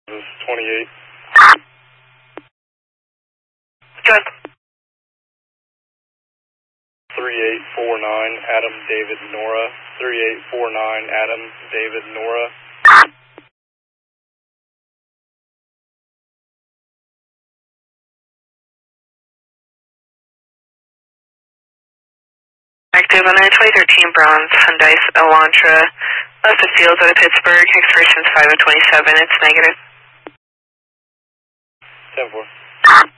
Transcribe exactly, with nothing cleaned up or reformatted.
This is twenty-eight. Good. three eight four nine, Adam, David, Nora. three eight four nine, Adam, David, Nora. Active on a twenty thirteen Bronze Hyundai Elantra. Left of field out of Pittsburgh. Expressions five of twenty-seven. It's negative. ten four.